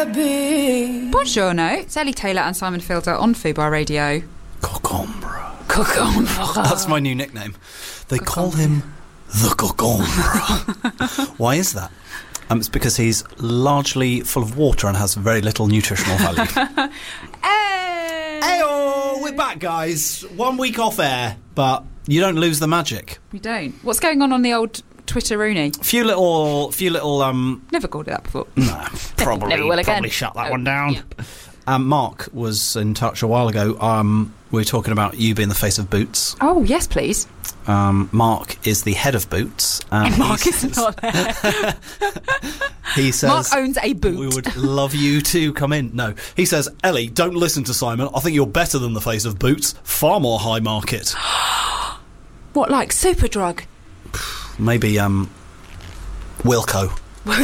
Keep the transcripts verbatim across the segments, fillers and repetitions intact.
Buongiorno, it's Ellie Taylor and Simon Fielder on Fubar Radio. Cocombra. Cocombra. That's my new nickname. They Cocombra. Call him the Cocombra. Why is that? Um, it's because he's largely full of water and has very little nutritional value. Hey! Hey-oh, we're back, guys. One week off air, but you don't lose the magic. We don't. What's going on on the old Twitter Rooney? Few little, few little. Um, Never called it that before. No, probably, Never will again. Probably shut that oh, one down. Yep. Um, Mark was in touch a while ago. Um, we were talking about you being the face of Boots. Oh yes, please. Um, Mark is the head of Boots. And Mark is not there. He says Mark owns a boot. We would love you to come in. No, he says, Ellie, don't listen to Simon. I think you're better than the face of Boots. Far more high market. What, like Superdrug? Maybe um, Wilco.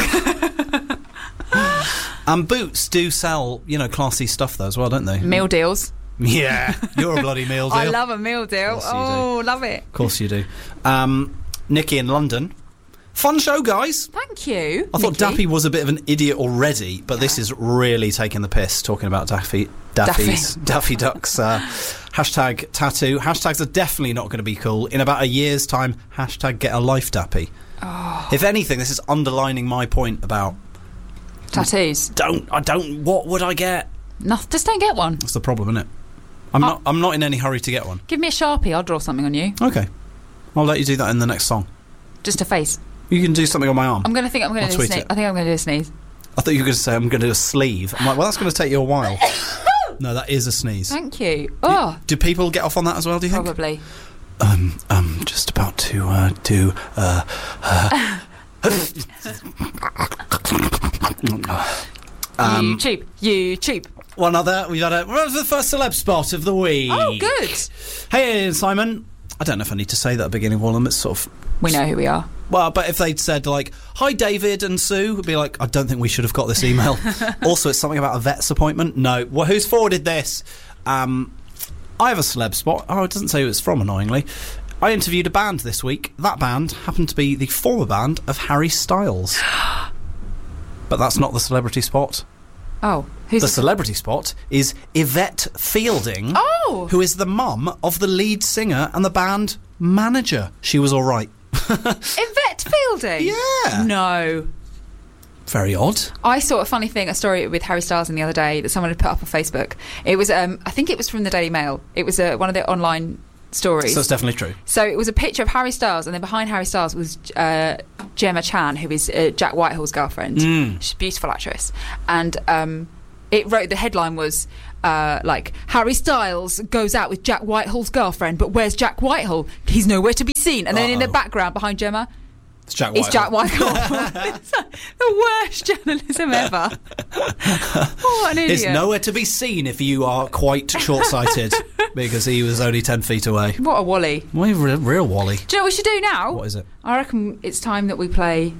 And Boots do sell, you know, classy stuff though as well, don't they? Meal deals. Yeah, you're a bloody meal deal. I love a meal deal. Oh, love it. Of course you do. Um, Nikki in London. Fun show, guys. Thank you. I thought Nikki. Dappy was a bit of an idiot already, but yeah. this is really taking the piss, talking about Daffy, Daffy's, Daffy, Daffy Duck's uh, hashtag tattoo. Hashtags are definitely not going to be cool. In about a year's time, hashtag get a life, Dappy. Oh. If anything, this is underlining my point about... tattoos. Don't, I don't, what would I get? Nothing, just don't get one. That's the problem, isn't it? I'm, oh. not, I'm not in any hurry to get one. Give me a Sharpie, I'll draw something on you. Okay. I'll let you do that in the next song. Just a face. You can do something on my arm. I'm going to think I'm going to do a sneeze. I think I'm going to do a sneeze. I thought you were going to say I'm going to do a sleeve. I'm like, well, that's going to take you a while. No, that is a sneeze. Thank you. Oh. Do, do people get off on that as well, do you think? Probably. Um, I'm just about to uh, do... Uh, uh, um, YouTube. YouTube. One other. We've had a... What's the first celeb spot of the week? Oh, good. Hey, Simon. I don't know if I need to say that at the beginning of all of them. It's sort of... We know who we are. Well, but if they'd said, like, hi, David and Sue, it'd be like, I don't think we should have got this email. Also, it's something about a vet's appointment. No. Well, who's forwarded this? Um, I have a celeb spot. Oh, it doesn't say who it's from, annoyingly. I interviewed a band this week. That band happened to be the former band of Harry Styles. But that's not the celebrity spot. Oh. Who's the celebrity spot is Yvette Fielding, oh. who is the mum of the lead singer and the band manager. She was all right. Yvette Fielding? Yeah. No. Very odd. I saw a funny thing, a story with Harry Styles in the other day that someone had put up on Facebook. It was, um, I think it was from the Daily Mail. It was uh, one of the online stories. So it's definitely true. So it was a picture of Harry Styles, and then behind Harry Styles was uh, Gemma Chan, who is uh, Jack Whitehall's girlfriend. Mm. She's a beautiful actress. And um, it wrote, the headline was... Uh, like, Harry Styles goes out with Jack Whitehall's girlfriend, but where's Jack Whitehall? He's nowhere to be seen. And then Uh-oh. in the background behind Gemma, it's Jack Whitehall. It's Jack Whitehall. It's the worst journalism ever. What an idiot. It's nowhere to be seen if you are quite short-sighted, because he was only ten feet away. What a wally. Well, real, real wally. Do you know what we should do now? What is it? I reckon it's time that we play...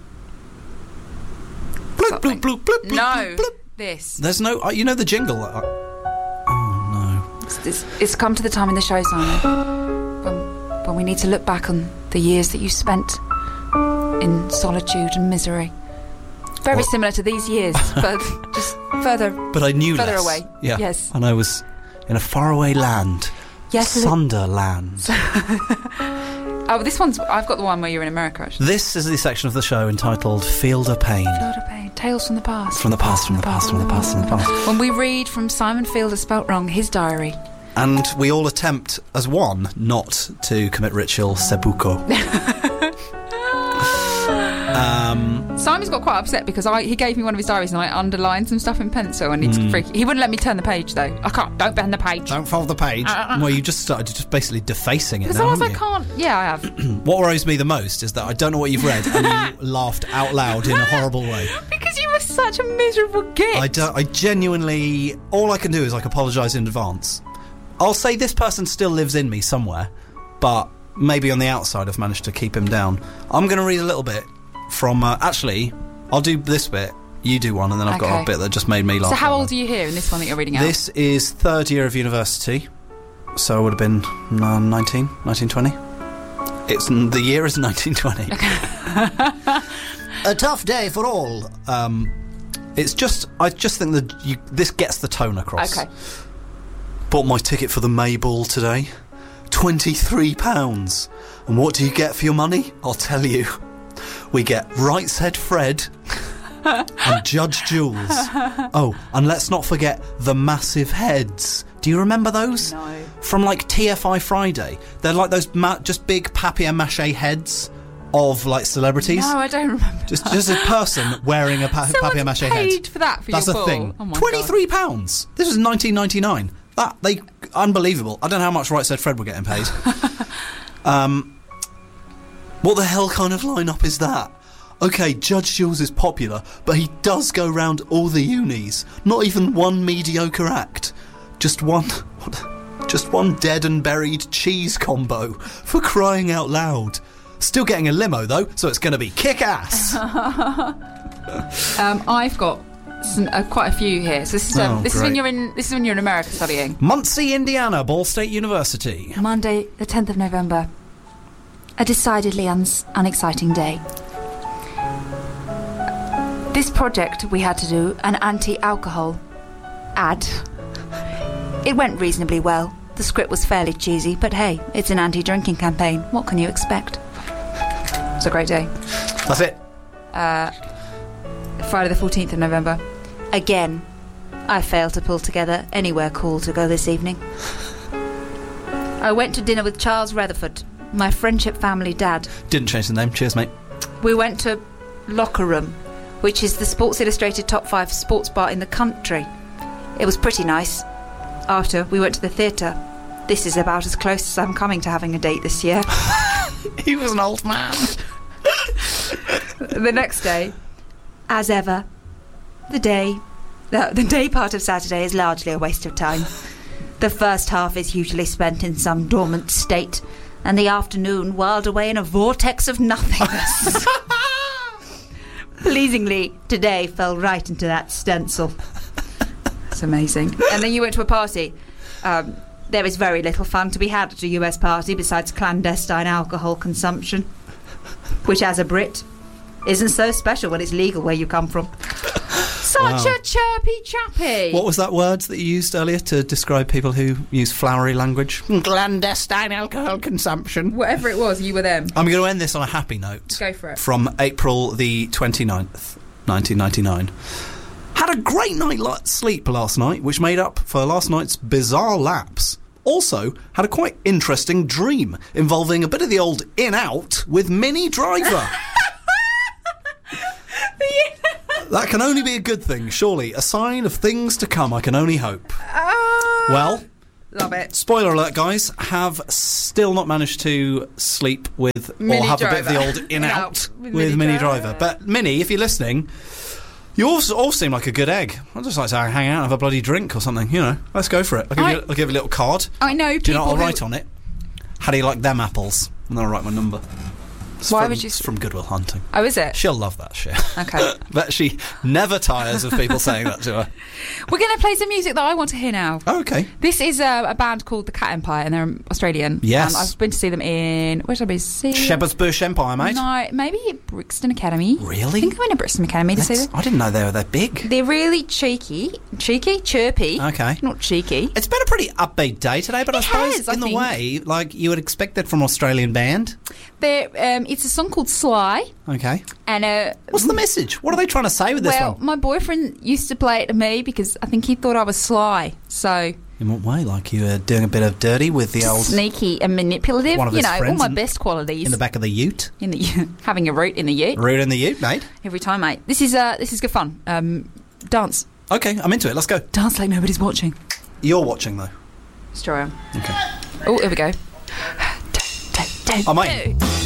Bloop, bloop, bloop, bloop, bloop, no, bloop, bloop. This. There's no... Uh, you know the jingle? Uh, It's, it's, it's come to the time in the show, Simon, when, when we need to look back on the years that you spent in solitude and misery. Very what? Similar to these years, but just further. But I knew further less. away. Yeah. Yes. And I was in a faraway land. Yes. Sunderland. Oh, this one's... I've got the one where you're in America, actually. This is the section of the show entitled Field of Pain. Field of Pain. Tales from the past. From the past, from the past, from the past, from the past. When we read from Simon Fielder spelt wrong, his diary. And we all attempt, as one, not to commit ritual seppuku. um, Simon's got quite upset because I, he gave me one of his diaries and I underlined some stuff in pencil and it's mm. freaky. He wouldn't let me turn the page though. I can't. Don't bend the page. Don't fold the page. Uh, uh, well, you just started just basically defacing it. Because now, I you? can't. Yeah, I have. What worries me the most is that I don't know what you've read and you laughed out loud in a horrible way. Because you were such a miserable git. I, do, I genuinely... All I can do is like apologise in advance. I'll say this person still lives in me somewhere, but maybe on the outside I've managed to keep him down. I'm going to read a little bit from... Uh, actually, I'll do this bit, you do one, and then I've okay. got a bit that just made me laugh. So how old are you here in this one that you're reading out? This is third year of university, so I would have been uh, nineteen, nineteen, twenty. It's, the year is nineteen twenty. A tough day for all. Um, It's just, I just think that you, this gets the tone across. Okay. Bought my ticket for the Mayball today. twenty-three pounds. And what do you get for your money? I'll tell you. We get Right Said Fred and Judge Jules. Oh, and let's not forget the Massive Heads. Do you remember those? No. From like T F I Friday. They're like those ma- just big papier-mâché heads of like celebrities. No, I don't remember. Just just a person wearing a pa- Someone's papier-mâché head. paid for that for That's your a ball. thing. Oh my twenty-three pounds. This was nineteen ninety-nine. That they unbelievable. I don't know how much Right Said Fred were getting paid. um, what the hell kind of lineup is that? Okay, Judge Jules is popular, but he does go round all the unis. Not even one mediocre act. Just one, just one dead and buried cheese combo. For crying out loud. Still getting a limo though, so it's going to be kick-ass. um, I've got some, uh, quite a few here. So this is um, Oh, this is when great. you're in this is when you're in America studying. Muncie, Indiana, Ball State University. Monday, the tenth of November. A decidedly un- unexciting day. This project we had to do, an anti-alcohol ad. It went reasonably well. The script was fairly cheesy, but hey, it's an anti-drinking campaign. What can you expect? It's a great day. That's it. Uh, Friday the fourteenth of November. Again, I failed to pull together anywhere cool to go this evening. I went to dinner with Charles Rutherford, my friendship family dad. Didn't change the name. Cheers, mate. We went to Locker Room, which is the Sports Illustrated top five sports bar in the country. It was pretty nice. After, we went to the theatre. This is about as close as I'm coming to having a date this year. He was an old man. The next day, as ever, the day, uh, the day part of Saturday is largely a waste of time. The first half is usually spent in some dormant state, and the afternoon whirled away in a vortex of nothingness. Pleasingly, today fell right into that stencil. It's amazing. And then you went to a party. Um, there is very little fun to be had at a U S party besides clandestine alcohol consumption, which, as a Brit, isn't so special when it's legal where you come from. Such Wow. a chirpy chappy. What was that word that you used earlier to describe people who use flowery language? Clandestine alcohol consumption. Whatever it was, you were them. I'm going to end this on a happy note. Go for it. From April the twenty-ninth, nineteen ninety-nine. Had a great night li- sleep last night, which made up for last night's bizarre lapse. Also, had a quite interesting dream involving a bit of the old in-out with Minnie Driver. That can only be a good thing, surely. A sign of things to come, I can only hope. Uh, Well, love it. spoiler alert, guys, have still not managed to sleep with Minnie or have a bit of the Driver. old in-out with with, Minnie Minnie Driver. Driver. But Minnie, if you're listening, you all, all seem like a good egg. I'd just like to hang out and have a bloody drink or something, you know. Let's go for it. I'll give, I- you, I'll give you a little card. I know people Do you know what I'll who- write on it? How do you like them apples? And then I'll write my number. It's Why from, would you It's s- from Goodwill Hunting. Oh, is it? She'll love that shit. Okay. But she never tires of people saying that to her. We're going to play some music that I want to hear now. Oh, okay. This is uh, a band called the Cat Empire, and they're Australian. Yes. Um, I've been to see them in... Where should I be see? Shepherd's Bush Empire, mate. No, maybe Brixton Academy. Really? I think I went to Brixton Academy to see That's- them. I didn't know they were that big. They're really cheeky. Cheeky? Chirpy. Okay. Not cheeky. It's been a pretty upbeat day today, but I It suppose has, I in the think. way, like you would expect it from an Australian band. They're, um, it's a song called Sly. Okay. And uh, What's the message? What are they trying to say with this well, one? my boyfriend used to play it to me because I think he thought I was sly. So In what way? Like you were doing a bit of dirty with the old sneaky and manipulative. One of You his know, all friends my in- best qualities. in the back of the ute? In the having a root in the ute Rude in the ute, mate. every time, mate. This is uh, this is good fun. Um, dance, Okay, I'm into it. Let's go. dance like nobody's watching. You're watching, though. Sure am. Okay. Oh, here we go. I'm in.